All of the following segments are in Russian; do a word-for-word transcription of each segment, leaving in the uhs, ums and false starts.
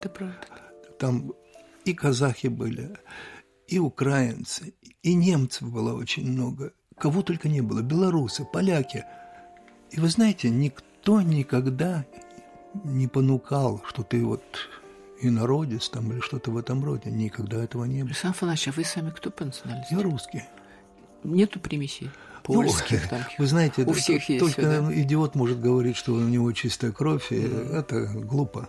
Это правда. Там и казахи были, и украинцы, и немцев было очень много. Кого только не было. Белорусы, поляки. И вы знаете, никто никогда не понукал, что ты вот инородец там или что-то в этом роде. Никогда этого не было. Александр Афанасьевич, а вы сами кто по национальности? Я русский. Нету примесей? Польских, там, вы знаете, у всех есть только все, да? Идиот может говорить, что у него чистая кровь, и mm-hmm. это глупо.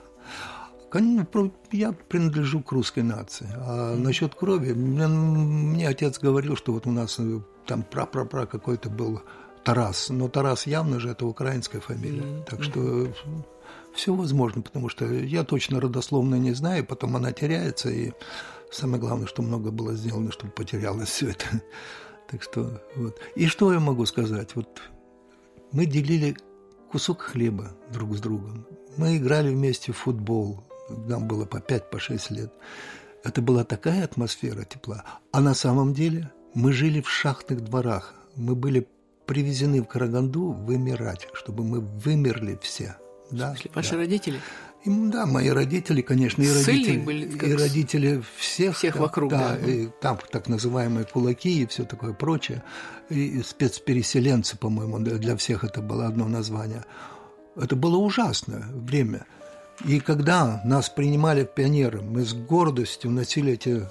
Я принадлежу к русской нации. А mm-hmm. насчет крови, мне, мне отец говорил, что вот у нас там пра-пра-пра какой-то был Тарас, но Тарас явно же это украинская фамилия. Mm-hmm. Так что все возможно, потому что я точно родословно не знаю, потом она теряется, и самое главное, что много было сделано, чтобы потерялось все это. Так что вот. И что я могу сказать? Вот мы делили кусок хлеба друг с другом. Мы играли вместе в футбол. Нам было по пять, по шесть лет. Это была такая атмосфера тепла. А на самом деле мы жили в шахтных дворах. Мы были привезены в Караганду вымирать, чтобы мы вымерли все. Да? В смысле, ваши да. родители? И, да, мои родители, конечно, и родители, были, и родители всех, всех да, вокруг, да, да. И там так называемые кулаки и все такое прочее, и спецпереселенцы, по-моему, для всех это было одно название. Это было ужасное время. И когда нас принимали пионеры, мы с гордостью носили эти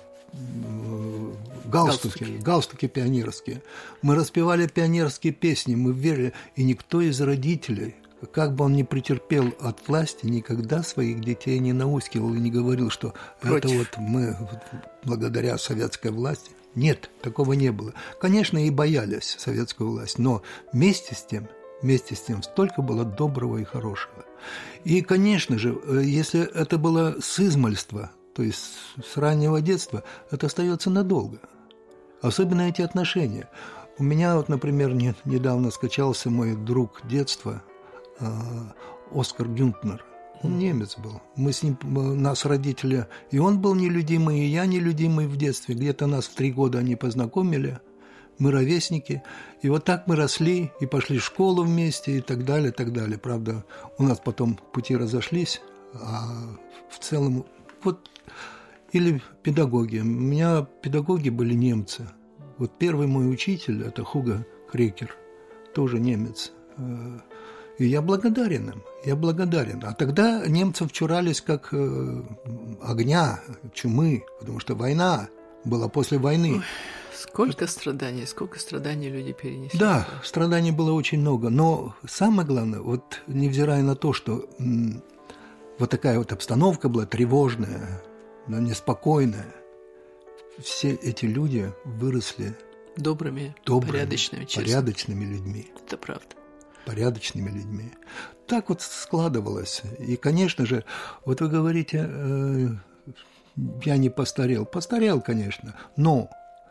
галстуки, галстуки, галстуки пионерские. Мы распевали пионерские песни, мы верили, и никто из родителей, как бы он ни претерпел от власти, никогда своих детей не наускивал и не говорил, что Против. это вот мы благодаря советской власти. Нет, такого не было. Конечно, и боялись советскую власть, но вместе с тем, вместе с тем столько было доброго и хорошего. И, конечно же, если это было с измальства, то есть с раннего детства, это остается надолго. Особенно эти отношения. У меня вот, например, недавно скачался мой друг детства, Оскар Гюнтнер. Он немец был. Мы с ним, нас родители, и он был нелюдимый, и я нелюдимый в детстве. Где-то нас в три года они познакомили. Мы ровесники. И вот так мы росли, и пошли в школу вместе, и так далее, и так далее. Правда, у нас потом пути разошлись, а в целом... Вот, или педагоги. У меня педагоги были немцы. Вот первый мой учитель, это Хуго Крекер, тоже немец. И я благодарен им, я благодарен. А тогда немцев чурались как э, огня, чумы, потому что война была после войны. Ой, сколько страданий, сколько страданий люди перенесли. Да, страданий было очень много. Но самое главное, вот невзирая на то, что м, вот такая вот обстановка была тревожная, но неспокойная, все эти люди выросли добрыми, добрыми порядочными, порядочными людьми. Это правда. порядочными людьми. Так вот складывалось. И, конечно же, вот вы говорите, э, я не постарел. Постарел, конечно, но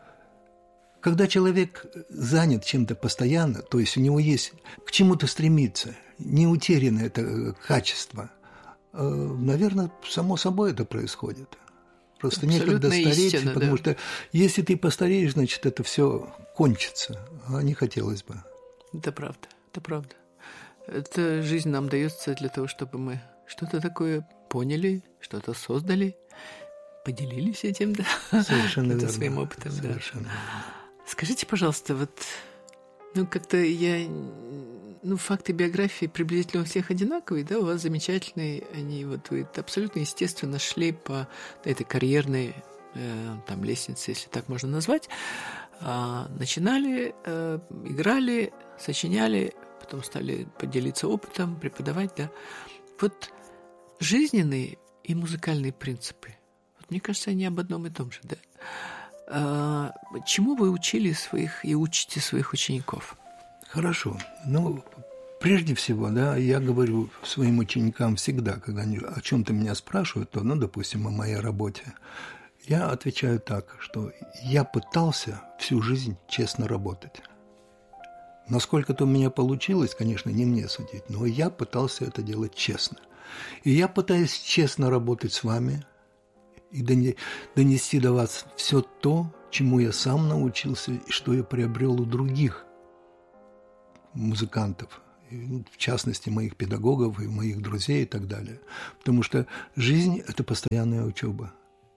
когда человек занят чем-то постоянно, то есть у него есть к чему-то стремиться, не утеряно это качество, э, наверное, само собой это происходит. Просто некогда стареть, истина, потому да. что если ты постареешь, значит, это все кончится, а не хотелось бы. Это правда, это правда. Эта жизнь нам дается для того, чтобы мы что-то такое поняли, что-то создали, поделились этим, да, Совершенно это верно. своим опытом. Совершенно Да. верно. Скажите, пожалуйста, вот, ну, как-то я, ну, факты биографии приблизительно у всех одинаковые, да, у вас замечательные, они вот, вы абсолютно естественно шли по этой карьерной, э, там, лестнице, если так можно назвать, а, начинали, э, играли, сочиняли, потом стали поделиться опытом, преподавать, да. Вот жизненные и музыкальные принципы, вот, мне кажется, они об одном и том же, да. А, чему вы учили своих и учите своих учеников? Хорошо. Ну, прежде всего, да, я говорю своим ученикам всегда, когда они о чем-то меня спрашивают, то, ну, допустим, о моей работе, я отвечаю так, что я пытался всю жизнь честно работать. Насколько-то у меня получилось, конечно, не мне судить, но я пытался это делать честно. И я пытаюсь честно работать с вами и донести до вас все то, чему я сам научился и что я приобрел у других музыкантов в частности, моих педагогов и моих друзей и так далее. Потому что жизнь – это постоянная учеба.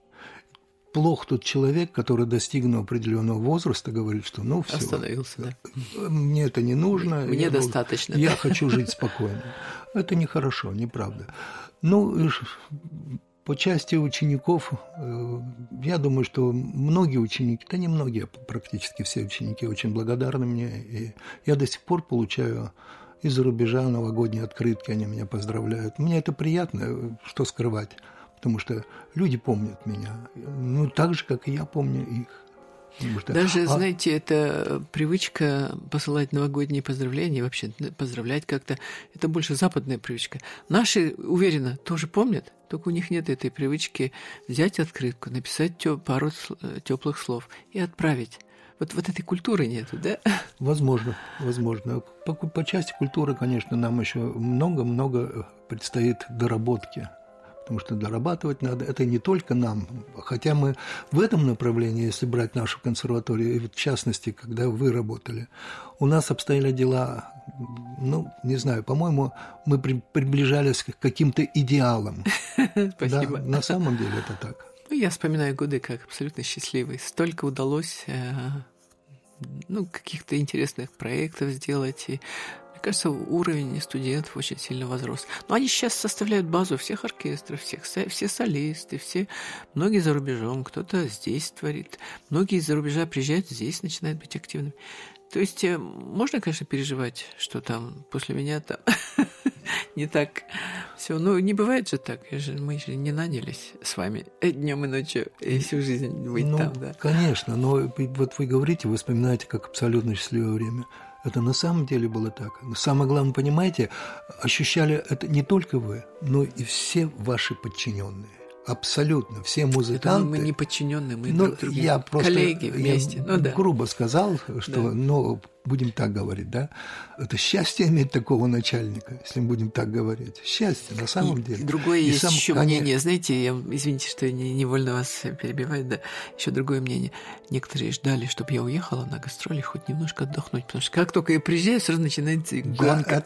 Плох тот человек, который, достигнув определенного возраста, говорит, что ну все, остановился, да. Мне это не нужно. Мне я, достаточно. Я да? хочу жить спокойно. Это нехорошо, неправда. Ну, по части учеников, я думаю, что многие ученики, да не многие, практически все ученики очень благодарны мне. И я до сих пор получаю из-за рубежа новогодние открытки, они меня поздравляют. Мне это приятно, что скрывать. Потому что люди помнят меня, ну, так же, как и я помню их. Что... Даже, а... знаете, это привычка посылать новогодние поздравления, вообще поздравлять как-то, это больше западная привычка. Наши, уверенно, тоже помнят, только у них нет этой привычки взять открытку, написать пару теплых слов и отправить. Вот, вот этой культуры нету, да? Возможно, возможно. По, по части культуры, конечно, нам еще много-много предстоит доработки. Потому что дорабатывать надо. Это не только нам. Хотя мы в этом направлении, если брать нашу консерваторию, и в частности, когда вы работали, у нас обстояли дела, ну, не знаю, по-моему, мы при, приближались к каким-то идеалам. Спасибо. Да, на самом деле это так. Ну, я вспоминаю годы как абсолютно счастливые. Столько удалось ну, каких-то интересных проектов сделать. И мне кажется, уровень студентов очень сильно возрос. Но они сейчас составляют базу всех оркестров, всех, все солисты, все, многие за рубежом, кто-то здесь творит. Многие из-за рубежа приезжают здесь, начинают быть активными. То есть можно, конечно, переживать, что там после меня там не так все. Ну, не бывает же так. Мы же не нанялись с вами днем и ночью и всю жизнь быть ну, там, да. Конечно, но вот вы говорите, вы вспоминаете как абсолютно счастливое время. Это на самом деле было так. Но самое главное, понимаете, ощущали это не только вы, но и все ваши подчиненные. Абсолютно. Все музыканты. Это мы не подчиненные, мы ну, друг другу я просто, коллеги вместе. Я ну, да. грубо сказал, что, да. ну, будем так говорить, да, это счастье иметь такого начальника, если мы будем так говорить. Счастье, на самом и деле. Другое и есть сам, еще они... мнение. Знаете, я, извините, что я невольно вас перебиваю, да, еще другое мнение. Некоторые ждали, чтобы я уехала на гастроли, хоть немножко отдохнуть, потому что как только я приезжаю, сразу начинается гонка.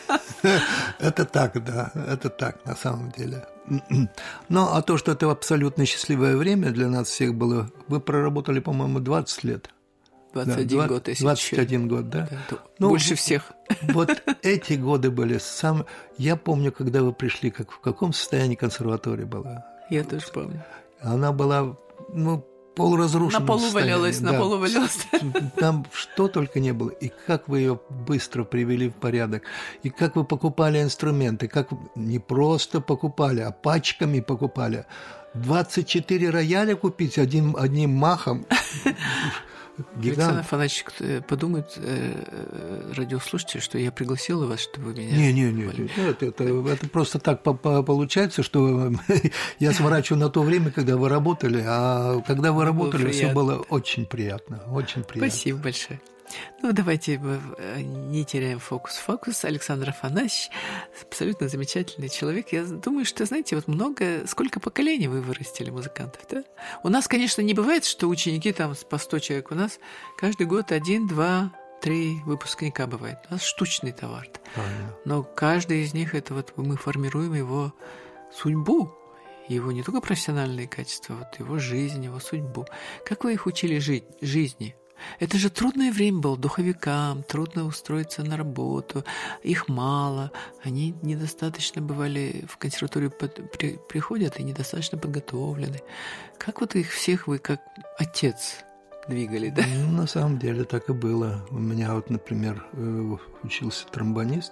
Это так, да, это так, на самом деле. Ну, а то, что это абсолютно счастливое время для нас всех было, вы проработали, по-моему, двадцать лет. двадцать один да, год, если двадцать один год, да? да ну, больше всех. Вот эти годы были самые... Я помню, когда вы пришли, как в каком состоянии консерватория была. Я тоже помню. Она была, ну, полуразрушенном На полу состоянии. валялась, да. на полу валялась. Там что только не было. И как вы ее быстро привели в порядок. И как вы покупали инструменты. Как не просто покупали, а пачками покупали. двадцать четыре рояля купить одним, одним махом. Александр Афанасьевич подумает, э, радиослушатели, что я пригласила вас, чтобы вы меня... Не-не-не, это, это, это просто так получается, что я сворачиваю на то время, когда вы работали, а когда вы работали, было все было очень приятно, очень приятно. Спасибо большое. Ну, давайте не теряем фокус. Фокус. Александр Афанасьевич абсолютно замечательный человек. Я думаю, что, знаете, вот много, сколько поколений вы вырастили музыкантов, да? У нас, конечно, не бывает, что ученики там по сто человек. У нас каждый год один, два, три выпускника бывает. У нас штучный товар. Правильно. Но каждый из них, это вот мы формируем его судьбу. Его не только профессиональные качества, вот его жизнь, его судьбу. Как вы их учили жить, жизни? Это же трудное время было духовикам, трудно устроиться на работу, их мало, они недостаточно бывали в консерваторию под, при, приходят и недостаточно подготовлены. Как вот их всех вы, как отец, двигали, да? Ну, на самом деле так и было. У меня вот, например, учился тромбонист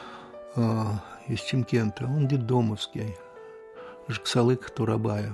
из Чимкента, он детдомовский, Жаксалык Турабаев.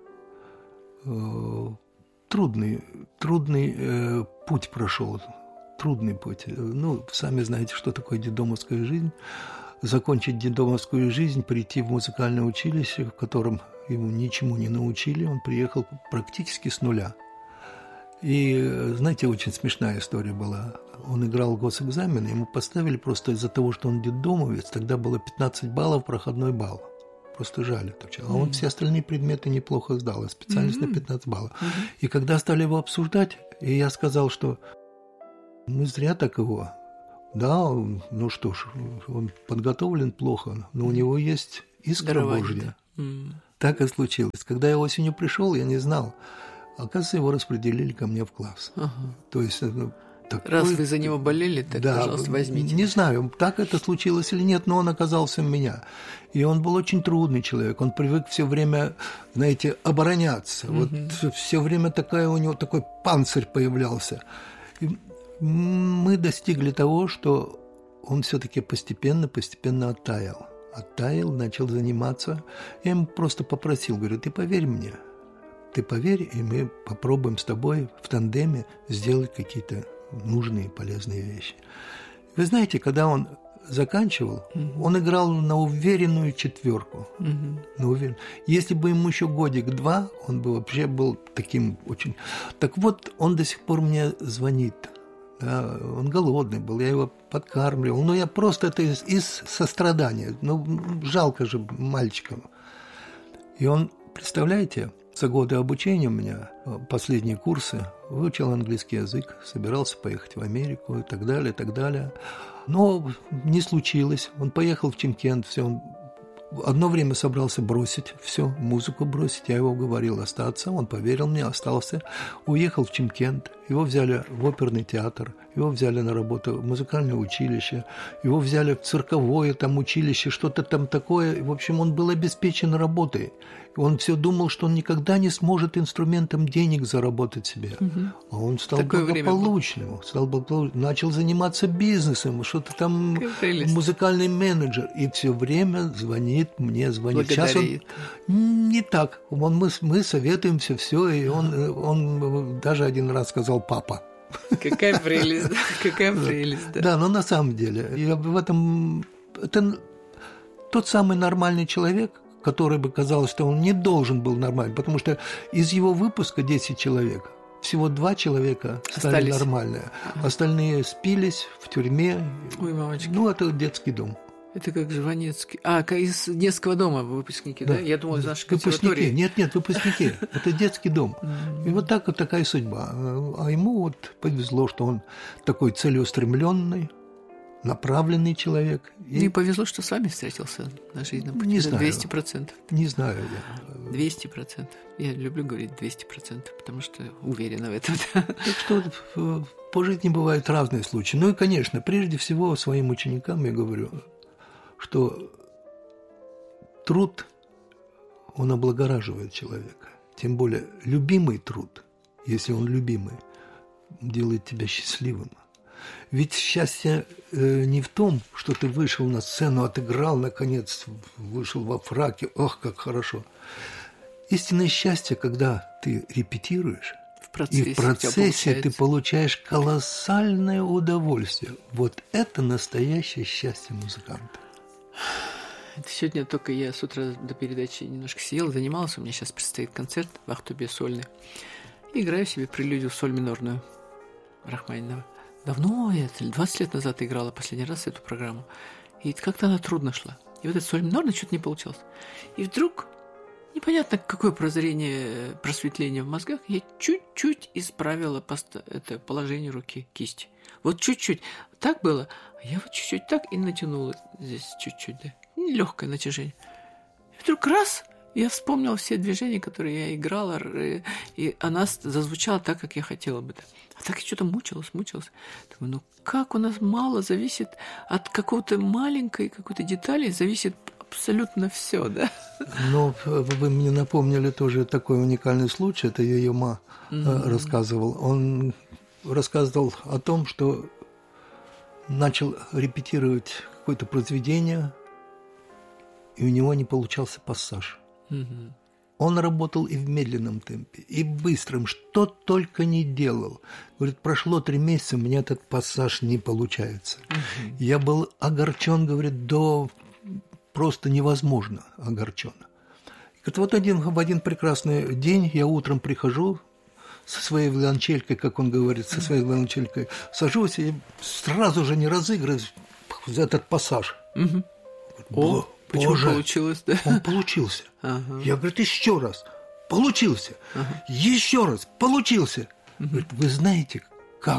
Трудный, трудный э, путь прошел, трудный путь. Ну, сами знаете, что такое детдомовская жизнь. Закончить детдомовскую жизнь, прийти в музыкальное училище, в котором ему ничему не научили, он приехал практически с нуля. И, знаете, очень смешная история была. Он играл госэкзамен, ему поставили просто из-за того, что он детдомовец, тогда было пятнадцать баллов, проходной балл. Просто жаль это. А он mm-hmm. все остальные предметы неплохо сдал, а специальность mm-hmm. на пятнадцать баллов. Mm-hmm. И когда стали его обсуждать, и я сказал, что мы зря так его. Да, ну что ж, он подготовлен плохо, но у него есть искра Божья. Mm. Так и случилось. Когда я осенью пришел, я не знал. Оказывается, его распределили ко мне в класс. Ага. То есть, ну, такой... Раз вы за него болели, так, да, пожалуйста, возьмите. Не знаю, так это случилось или нет, но он оказался у меня. И он был очень трудный человек. Он привык все время, знаете, обороняться. Mm-hmm. Вот все время такая у него такой панцирь появлялся. И мы достигли того, что он все-таки постепенно, постепенно оттаял. Оттаял, начал заниматься. Я ему просто попросил, говорю, ты поверь мне, ты поверь, и мы попробуем с тобой в тандеме сделать какие-то нужные, полезные вещи. Вы знаете, когда он заканчивал, mm-hmm. он играл на уверенную четверку. Mm-hmm. На уверен... Если бы ему еще годик-два, он бы вообще был таким очень... Так вот, он до сих пор мне звонит. Да, он голодный был, я его подкармливал. Ну, я просто это из, из сострадания. Ну, жалко же мальчика. И он, представляете, за годы обучения у меня, последние курсы, выучил английский язык, собирался поехать в Америку и так далее, и так далее. Но не случилось. Он поехал в Чимкент, все, он одно время собрался бросить все, музыку бросить. Я его уговорил остаться, он поверил мне, остался. Уехал в Чимкент, его взяли в оперный театр, его взяли на работу в музыкальное училище, его взяли в цирковое там училище, что-то там такое. В общем, он был обеспечен работой. Он все думал, что он никогда не сможет инструментом денег заработать себе. Угу. А он стал Такое благополучным, стал благополучным, начал заниматься бизнесом, что-то там музыкальный менеджер. И все время звонит мне, звонит. Сейчас он не так. Он, мы, мы советуемся, все, и он, он даже один раз сказал «папа». Какая прелесть, да, какая прелесть, да. Да, но на самом деле, я в этом... Это тот самый нормальный человек, который бы казалось, что он не должен был нормальным, потому что из его выпуска десять человек, всего два человека стали Остались. нормальные. Ага. Остальные спились в тюрьме. Ой, мамочки. Ну, это детский дом. Это как Жванецкий. А, из детского дома выпускники, да? да? Я думал, из нашей консерватории. Выпускники. Нет, нет, выпускники. Это детский дом. И вот так вот такая судьба. А ему вот повезло, что он такой целеустремленный, направленный человек. И... и повезло, что с вами встретился на жизненном пути. Не знаю. двести процентов. Не знаю я. двести процентов. Я люблю говорить двести процентов, потому что уверена в этом. Так что по жизни бывают разные случаи. Ну и, конечно, прежде всего своим ученикам я говорю, что труд, он облагораживает человека. Тем более любимый труд, если он любимый, делает тебя счастливым. Ведь счастье э, не в том, что ты вышел на сцену, отыграл, наконец, вышел во фраке, ох, как хорошо. Истинное счастье, когда ты репетируешь, в процессе, и в процессе ты получаешь колоссальное удовольствие. Вот это настоящее счастье музыканта. Сегодня только я с утра до передачи немножко сидел, занимался. У меня сейчас предстоит концерт в Ахтубе сольный. И играю себе прелюдию в соль минорную Рахманинова. Давно я, двадцать лет назад играла последний раз эту программу. И как-то она трудно шла. И вот этот соль минорный что-то не получалось. И вдруг, непонятно какое прозрение, просветление в мозгах, я чуть-чуть исправила это положение руки, кисти. Вот чуть-чуть. Так было. А я вот чуть-чуть так и натянула здесь чуть-чуть, да. Легкое натяжение. И вдруг раз, я вспомнила все движения, которые я играла, и она зазвучала так, как я хотела бы. А так я что-то мучилась, мучилась. Думаю, ну как у нас мало зависит от какого-то маленькой какой-то детали, зависит абсолютно все, да? Ну, вы мне напомнили тоже такой уникальный случай, это Йо-Йо mm-hmm. рассказывал. Он рассказывал о том, что начал репетировать какое-то произведение, и у него не получался пассаж. Mm-hmm. Он работал и в медленном темпе, и в быстром, что только не делал. Говорит, прошло три месяца, у меня этот пассаж не получается. Mm-hmm. Я был огорчен, говорит, до просто невозможно огорчен. Говорит, вот один, в один прекрасный день я утром прихожу со своей виолончелькой, как он говорит, со своей виолончелькой, сажусь и сразу же не разыгрываю этот пассаж. Mm-hmm. О, почему Боже, получилось, да? Он получился. Ага. Я, говорю, еще раз. Получился. Ага. Еще раз. Получился. Угу. Говорит, вы знаете, как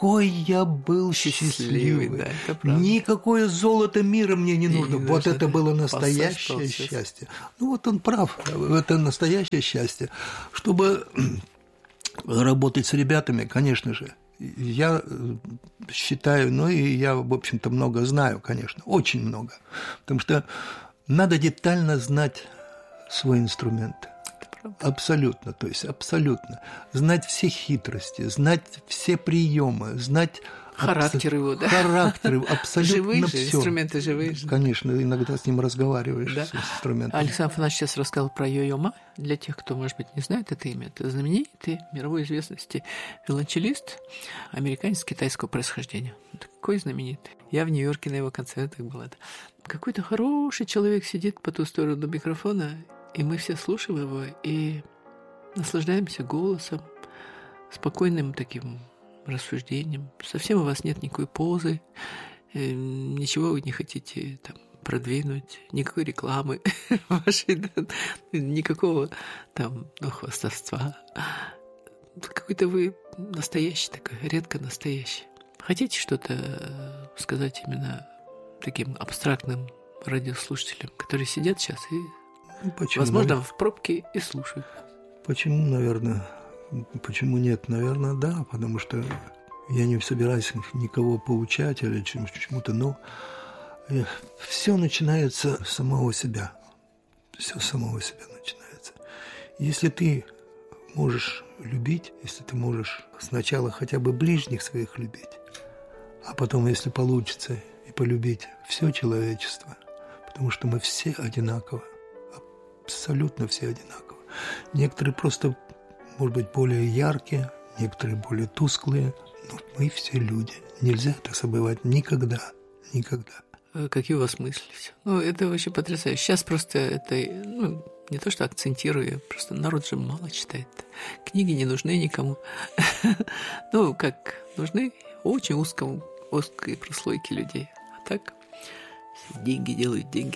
какой я был счастливый. Да, это правда. Никакое золото мира мне не И нужно. не Вот нужно. это было настоящее Пассаж счастье. Ну вот он прав. Это настоящее счастье. Чтобы работать с ребятами, конечно же, я считаю, ну и я, в общем-то, много знаю, конечно, очень много. Потому что надо детально знать свой инструмент. Абсолютно, то есть абсолютно. Знать все хитрости, знать все приемы, знать характер абсо... его, да? Характер, абсолютно живые все. Же, инструменты живые же. Конечно, иногда с ним разговариваешь, да. с инструментом. Александр Афанасьевич сейчас рассказал про Йо-Йо Ма. Для тех, кто, может быть, не знает это имя, это знаменитый мировой известности виолончелист, американец китайского происхождения. Такой знаменитый. Я в Нью-Йорке на его концертах была. Какой-то хороший человек сидит по ту сторону микрофона, и мы все слушаем его и наслаждаемся голосом, спокойным таким рассуждением. Совсем у вас нет никакой позы, ничего вы не хотите там продвинуть, никакой рекламы вашей, да, никакого там ну, хвастовства. Какой-то вы настоящий такой, редко настоящий. Хотите что-то сказать именно таким абстрактным радиослушателям, которые сидят сейчас и Почему? Возможно, в пробке и слушают. Почему, наверное? Почему нет? Наверное, да, потому что я не собираюсь никого поучать или чему-то, но все начинается с самого себя. Все с самого себя начинается. Если ты можешь любить, если ты можешь сначала хотя бы ближних своих любить, а потом, если получится, и полюбить все человечество, потому что мы все одинаковы. Абсолютно все одинаково. Некоторые просто, может быть, более яркие, некоторые более тусклые, но мы все люди. Нельзя это забывать никогда, никогда. Какие у вас мысли? Ну, это вообще потрясающе. Сейчас просто это, ну, не то что акцентирую, просто народ же мало читает. Книги не нужны никому. Ну, как нужны очень узкому, узкой прослойке людей. А так деньги делают деньги.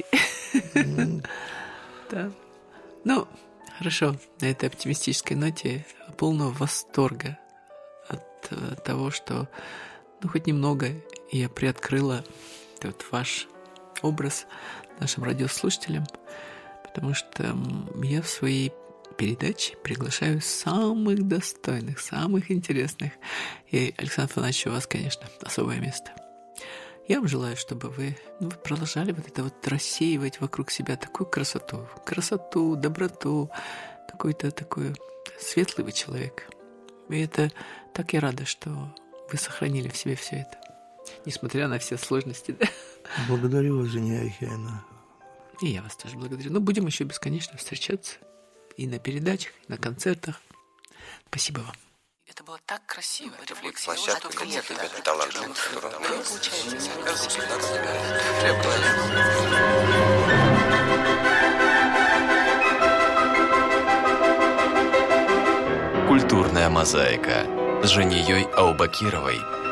Да. Ну, хорошо, на этой оптимистической ноте полного восторга от того, что, ну, хоть немного я приоткрыла вот ваш образ нашим радиослушателям, потому что я в своей передаче приглашаю самых достойных, самых интересных. И, Александр Афанасьевич, у вас, конечно, особое место. Я вам желаю, чтобы вы, ну, вы продолжали вот это вот рассеивать вокруг себя такую красоту, красоту, доброту, какой-то такой светлый вы человек. И это так я рада, что вы сохранили в себе все это, несмотря на все сложности. Да? Благодарю вас, Женя Айхена. И я вас тоже благодарю. Но будем еще бесконечно встречаться и на передачах, и на концертах. Спасибо вам. Это было так красиво. Рефлексия. Площадка для талантливых, которая Культурная мозаика с Женей Аубакировой.